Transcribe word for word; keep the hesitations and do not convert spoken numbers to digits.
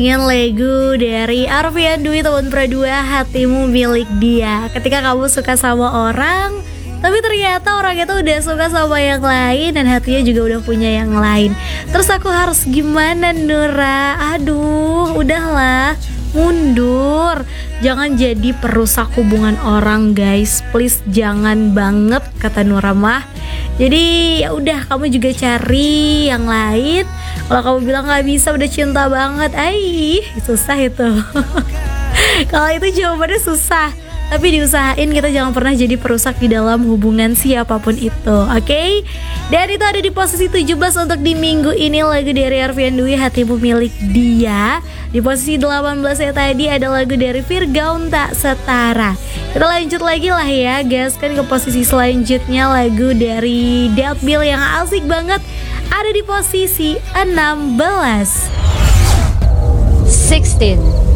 Dengan lagu dari Arfian Dwi Tahun Pradua, Hatimu Milik Dia. Ketika kamu suka sama orang, tapi ternyata orang itu udah suka sama yang lain dan hatinya juga udah punya yang lain. Terus aku harus gimana, Nura? Aduh, udahlah, mundur. Jangan jadi perusak hubungan orang, guys. Please jangan banget, kata Nura mah. Jadi ya udah, kamu juga cari yang lain. Kalau kamu bilang nggak bisa, udah cinta banget, ai susah itu. Kalau itu jawabannya susah, tapi diusahain. Kita jangan pernah jadi perusak di dalam hubungan siapapun itu, oke? Okay? Dan itu ada di posisi tujuh belas untuk di minggu ini, lagu dari Arfian Dwi, Hatimu Milik Dia. Di posisi delapan belas ya tadi ada lagu dari Virgaun, Tak Setara. Kita lanjut lagi lah ya, gaskan ke posisi selanjutnya, lagu dari Deadbill yang asik banget, ada di posisi enam belas. sixteen.